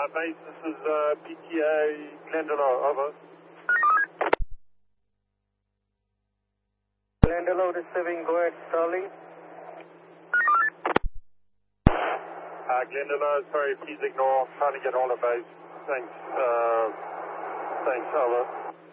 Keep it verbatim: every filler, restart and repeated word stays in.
Uh, base, this is uh, P T A Glendalough, over. Glendalough receiving, go ahead, Starling. Uh, Glendalough, sorry, please ignore. I'm trying to get hold of base. Thanks. Uh, thanks, over.